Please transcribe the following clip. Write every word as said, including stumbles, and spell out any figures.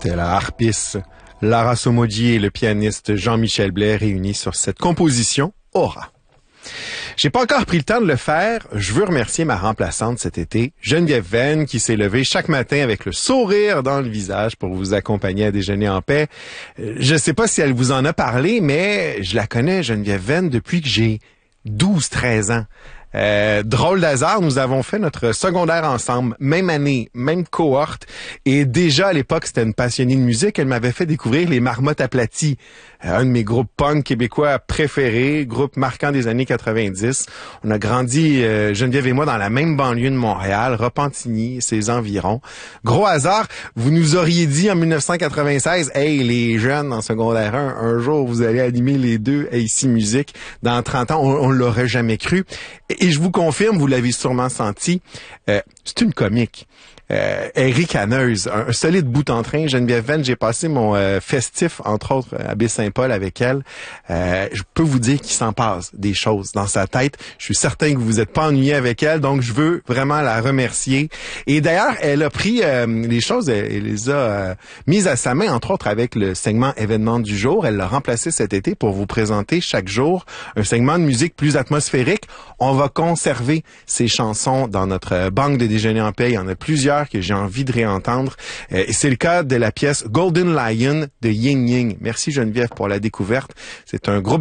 C'était la harpiste Lara Somogyi et le pianiste Jean-Michel Blais réunis sur cette composition Aura. J'ai pas encore pris le temps de le faire. Je veux remercier ma remplaçante cet été, Geneviève Venn, qui s'est levée chaque matin avec le sourire dans le visage pour vous accompagner à déjeuner en paix. Je sais pas si elle vous en a parlé, mais je la connais, Geneviève Venn, depuis que j'ai douze treize ans. Euh, drôle d'hasard, nous avons fait notre secondaire ensemble, même année, même cohorte, et déjà à l'époque, c'était une passionnée de musique. Elle m'avait fait découvrir les Marmottes aplaties, euh, un de mes groupes punk québécois préférés, groupe marquant des années quatre-vingt-dix. On a grandi, euh, Geneviève et moi, dans la même banlieue de Montréal, Repentigny et ses environs. Gros hasard, vous nous auriez dit en dix-neuf cent quatre-vingt-seize, « Hey, les jeunes en secondaire un, un jour, vous allez animer les deux A C Musique. » Dans trente ans, on, on l'aurait jamais cru. Et je vous confirme, vous l'avez sûrement senti, euh, c'est une comique. Euh, Eric Hanneuse, un, un solide bout en train. Geneviève Venn, j'ai passé mon euh, festif, entre autres, à Baie-Saint-Paul avec elle. Euh, je peux vous dire qu'il s'en passe des choses dans sa tête. Je suis certain que vous n'êtes pas ennuyé avec elle, donc je veux vraiment la remercier. Et d'ailleurs, elle a pris euh, les choses, elle, elle les a euh, mises à sa main, entre autres avec le segment événement du jour. Elle l'a remplacé cet été pour vous présenter chaque jour un segment de musique plus atmosphérique. On va conserver ces chansons dans notre banque de déjeuner en paix. Il y en a plusieurs que j'ai envie de réentendre. Euh, et c'est le cas de la pièce Golden Lion de Ying Ying. Merci Geneviève pour la découverte. C'est un groupe